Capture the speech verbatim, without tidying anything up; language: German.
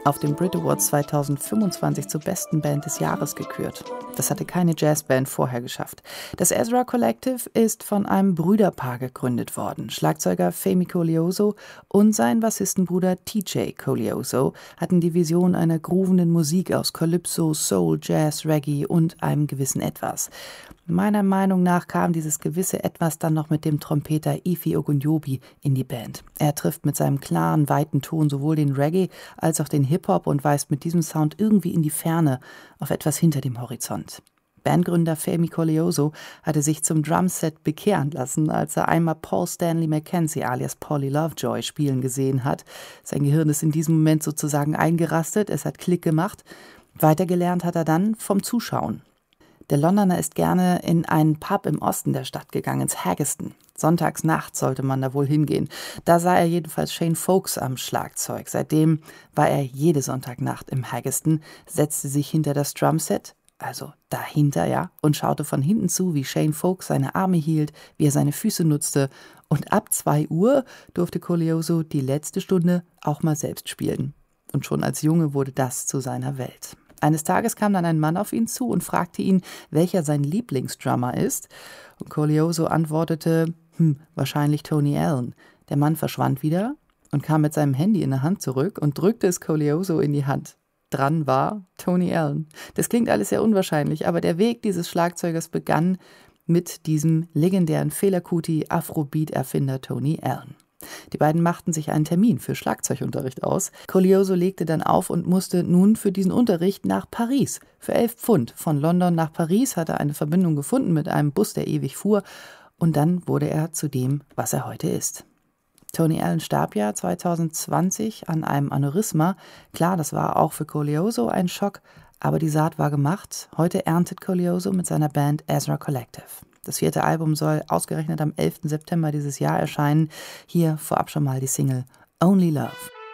auf dem Brit Awards zweitausendfünfundzwanzig zur besten Band des Jahres gekürt. Das hatte keine Jazzband vorher geschafft. Das Ezra Collective ist von einem Brüderpaar gegründet worden. Schlagzeuger Femi Koleoso und sein Bassistenbruder T J Koleoso hatten die Vision einer groovenden Musik aus Calypso, Soul, Jazz, Reggae und einem gewissen Etwas. Meiner Meinung nach kam dieses gewisse Etwas dann noch mit dem Trompeter Ify Ogunjobi in die Band. Er trifft mit seinem klaren, weiten Ton sowohl den Reggae als auch den Hip-Hop und weist mit diesem Sound irgendwie in die Ferne auf etwas hinter dem Horizont. Bandgründer Femi Koleoso hatte sich zum Drumset bekehren lassen, als er einmal Paul Stanley Mackenzie alias Paulie Lovejoy spielen gesehen hat. Sein Gehirn ist in diesem Moment sozusagen eingerastet, es hat Klick gemacht. Weitergelernt hat er dann vom Zuschauen. Der Londoner ist gerne in einen Pub im Osten der Stadt gegangen, ins Haggeston. Sonntags nachts sollte man da wohl hingehen. Da sah er jedenfalls Shane Folks am Schlagzeug. Seitdem war er jede Sonntagnacht im Haggeston, setzte sich hinter das Drumset, also dahinter, ja, und schaute von hinten zu, wie Shane Folks seine Arme hielt, wie er seine Füße nutzte. Und ab zwei Uhr durfte Koleoso die letzte Stunde auch mal selbst spielen. Und schon als Junge wurde das zu seiner Welt. Eines Tages kam dann ein Mann auf ihn zu und fragte ihn, welcher sein Lieblingsdrummer ist. Und Koleoso antwortete, hm, wahrscheinlich Tony Allen. Der Mann verschwand wieder und kam mit seinem Handy in der Hand zurück und drückte es Koleoso in die Hand. Dran war Tony Allen. Das klingt alles sehr unwahrscheinlich, aber der Weg dieses Schlagzeugers begann mit diesem legendären Fela Kuti Afrobeat-Erfinder Tony Allen. Die beiden machten sich einen Termin für Schlagzeugunterricht aus. Koleoso legte dann auf und musste nun für diesen Unterricht nach Paris. Für elf Pfund. Von London nach Paris hat er eine Verbindung gefunden mit einem Bus, der ewig fuhr. Und dann wurde er zu dem, was er heute ist. Tony Allen starb ja zweitausendzwanzig an einem Aneurysma. Klar, das war auch für Koleoso ein Schock, aber die Saat war gemacht. Heute erntet Koleoso mit seiner Band Ezra Collective. Das vierte Album soll ausgerechnet am elften September dieses Jahr erscheinen. Hier vorab schon mal die Single Only Love.